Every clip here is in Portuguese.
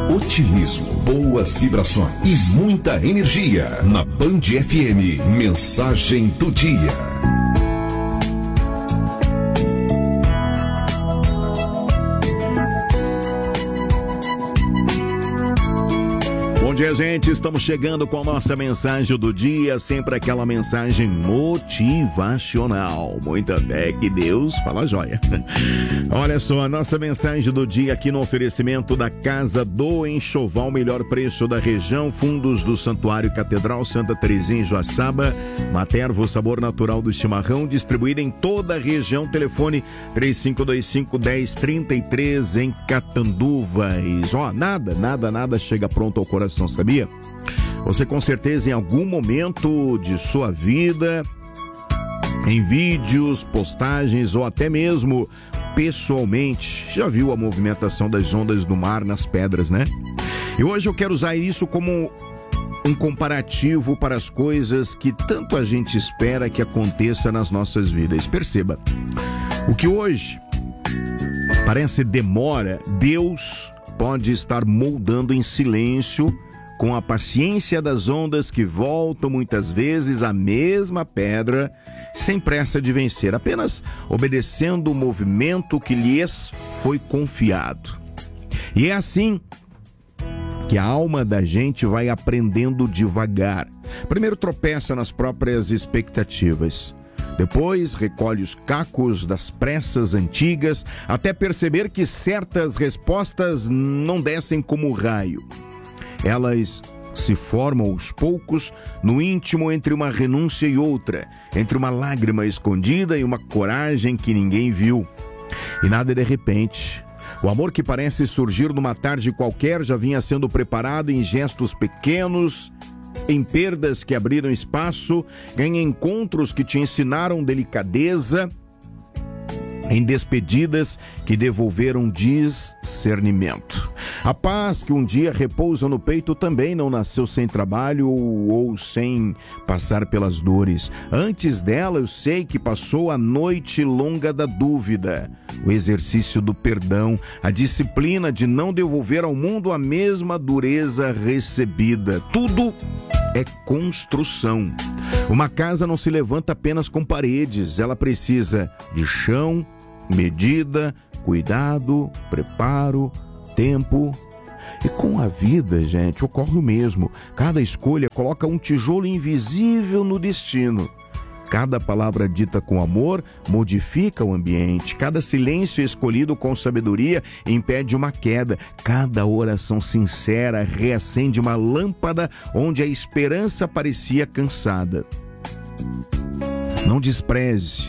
Otimismo, boas vibrações e muita energia. Na Band FM, mensagem do dia. Bom dia, gente. Estamos chegando com a nossa mensagem do dia, sempre aquela mensagem motivacional. Muita fé que Deus fala jóia. Olha só, a nossa mensagem do dia aqui no oferecimento da Casa do Enxoval, melhor preço da região, fundos do Santuário Catedral Santa Terezinha em Joaçaba, Matervo, sabor natural do chimarrão, distribuído em toda a região. Telefone 3525-1033 em Catanduvas. Ó, nada chega pronto ao coração, sabia? Você com certeza em algum momento de sua vida, em vídeos, postagens ou até mesmo pessoalmente, já viu a movimentação das ondas do mar nas pedras, né? E hoje eu quero usar isso como um comparativo para as coisas que tanto a gente espera que aconteça nas nossas vidas. Perceba, o que hoje parece demora, Deus pode estar moldando em silêncio, com a paciência das ondas que voltam muitas vezes à mesma pedra, sem pressa de vencer, apenas obedecendo o movimento que lhes foi confiado. E é assim que a alma da gente vai aprendendo devagar. Primeiro tropeça nas próprias expectativas. Depois recolhe os cacos das pressas antigas, até perceber que certas respostas não descem como raio. Elas se formam aos poucos no íntimo entre uma renúncia e outra, entre uma lágrima escondida e uma coragem que ninguém viu. E nada de repente. O amor que parece surgir numa tarde qualquer já vinha sendo preparado em gestos pequenos, em perdas que abriram espaço, em encontros que te ensinaram delicadeza, em despedidas que devolveram discernimento. A paz que um dia repousa no peito também não nasceu sem trabalho ou sem passar pelas dores. Antes dela, eu sei que passou a noite longa da dúvida, o exercício do perdão, a disciplina de não devolver ao mundo a mesma dureza recebida. Tudo é construção. Uma casa não se levanta apenas com paredes, ela precisa de chão, medida, cuidado, preparo, tempo. E com a vida, gente, ocorre o mesmo. Cada escolha coloca um tijolo invisível no destino. Cada palavra dita com amor modifica o ambiente. Cada silêncio escolhido com sabedoria impede uma queda. Cada oração sincera reacende uma lâmpada onde a esperança parecia cansada. Não despreze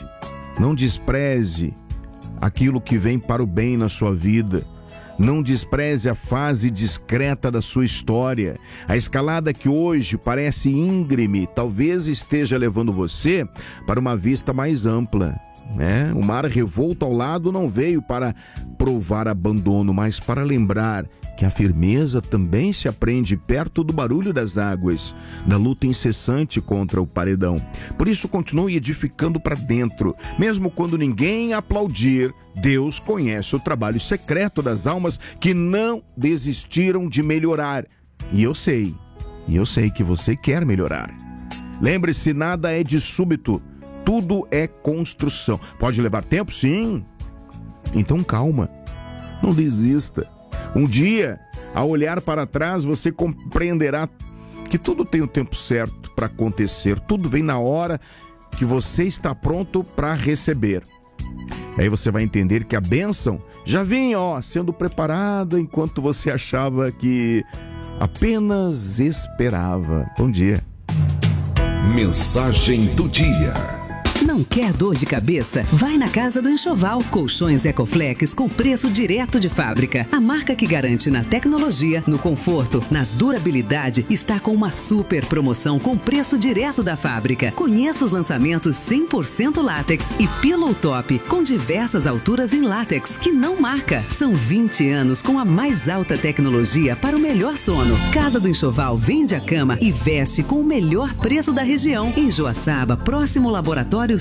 aquilo que vem para o bem na sua vida. Não despreze a fase discreta da sua história. A escalada que hoje parece íngreme, talvez esteja levando você para uma vista mais ampla, né? O mar revolto ao lado não veio para provar abandono, mas para lembrar que a firmeza também se aprende perto do barulho das águas, da luta incessante contra o paredão. Por isso, continue edificando para dentro. Mesmo quando ninguém aplaudir, Deus conhece o trabalho secreto das almas que não desistiram de melhorar. E eu sei que você quer melhorar. Lembre-se, nada é de súbito, tudo é construção. Pode levar tempo? Sim. Então calma, não desista. Um dia, ao olhar para trás, você compreenderá que tudo tem o tempo certo para acontecer. Tudo vem na hora que você está pronto para receber. Aí você vai entender que a bênção já vinha, sendo preparada enquanto você achava que apenas esperava. Bom dia. Mensagem do dia. Não quer dor de cabeça? Vai na Casa do Enxoval. Colchões Ecoflex com preço direto de fábrica. A marca que garante na tecnologia, no conforto, na durabilidade, está com uma super promoção com preço direto da fábrica. Conheça os lançamentos 100% látex e Pillow Top com diversas alturas em látex que não marca. São 20 anos com a mais alta tecnologia para o melhor sono. Casa do Enxoval vende a cama e veste com o melhor preço da região. Em Joaçaba, próximo ao Laboratório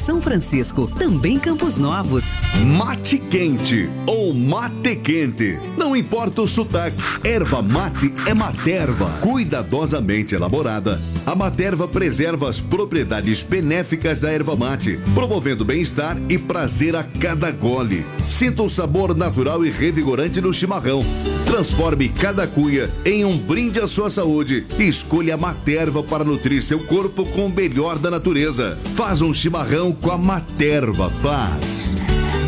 São Francisco, também Campos Novos. Mate quente ou mate quente, não importa o sotaque, erva mate é Materva, cuidadosamente elaborada. A Materva preserva as propriedades benéficas da erva mate, promovendo bem-estar e prazer a cada gole. Sinta o sabor natural e revigorante do chimarrão. Transforme cada cuia em um brinde à sua saúde e escolha a Materva para nutrir seu corpo com o melhor da natureza. Faz um chimarrão com a Materva, faz.